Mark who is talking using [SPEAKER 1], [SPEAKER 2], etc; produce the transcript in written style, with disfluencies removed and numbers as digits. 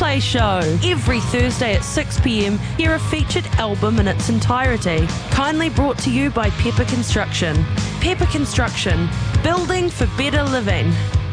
[SPEAKER 1] Replay Show. Every Thursday at 6 p.m, hear a featured album in its entirety. Kindly brought to you by Pepper Construction. Pepper Construction, building for better living.